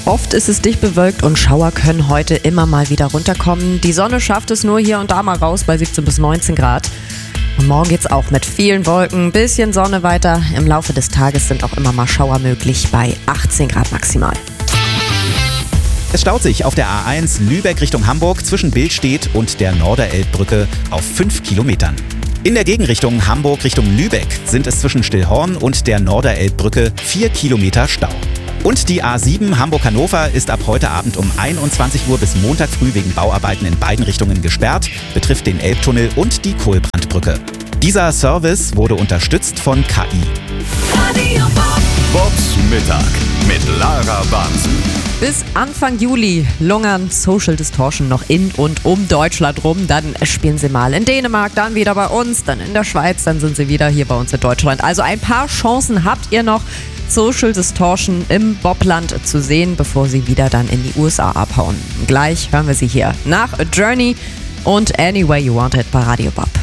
Oft ist es dicht bewölkt und Schauer können heute immer mal wieder runterkommen. Die Sonne schafft es nur hier und da mal raus bei 17 bis 19 Grad. Und morgen geht's auch mit vielen Wolken, ein bisschen Sonne weiter. Im Laufe des Tages sind auch immer mal Schauer möglich bei 18 Grad maximal. Es staut sich auf der A1 Lübeck Richtung Hamburg zwischen Billstedt und der Norderelbbrücke auf 5 Kilometern. In der Gegenrichtung Hamburg Richtung Lübeck sind es zwischen Stillhorn und der Norderelbbrücke 4 Kilometer Stau. Und die A7 Hamburg-Hannover ist ab heute Abend um 21 Uhr bis Montag früh wegen Bauarbeiten in beiden Richtungen gesperrt, betrifft den Elbtunnel und die Kohlbrandbrücke. Dieser Service wurde unterstützt von KI. Bobs Mittag mit Lara Bansen. Bis Anfang Juli lungern Social Distortion noch in und um Deutschland rum. Dann spielen sie mal in Dänemark, dann wieder bei uns, dann in der Schweiz, dann sind sie wieder hier bei uns in Deutschland. Also ein paar Chancen habt ihr noch, Social Distortion im Bobland zu sehen, bevor sie wieder dann in die USA abhauen. Gleich hören wir sie hier nach A Journey und Any Way You Want It bei Radio Bob.